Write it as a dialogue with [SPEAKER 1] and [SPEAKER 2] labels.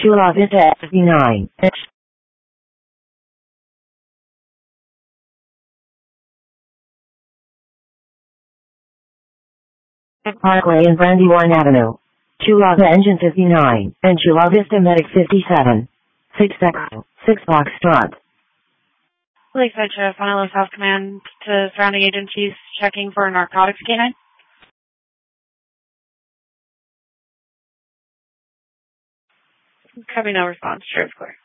[SPEAKER 1] Chula Vista 59. Parkway and Brandywine Avenue. Chula Engine 59 and Chula Vista Medic 57. 6 Echo, 6 Foxtrot.
[SPEAKER 2] Lakeside Sheriff, Honolulu South Command to surrounding agencies checking for a narcotics canine. Copy, no response. Sheriff's clear.